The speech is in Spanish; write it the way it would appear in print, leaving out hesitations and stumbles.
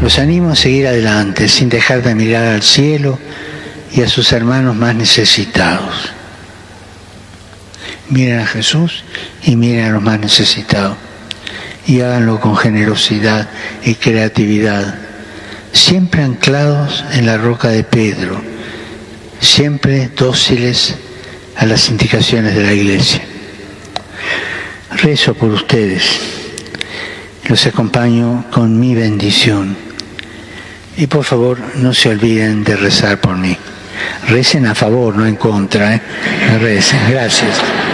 Los animo a seguir adelante sin dejar de mirar al cielo y a sus hermanos más necesitados. Miren a Jesús y miren a los más necesitados. Y háganlo con generosidad y creatividad, siempre anclados en la roca de Pedro, siempre dóciles a las indicaciones de la Iglesia. Rezo por ustedes, los acompaño con mi bendición. Y por favor, no se olviden de rezar por mí. Recen a favor, no en contra, Recen, gracias.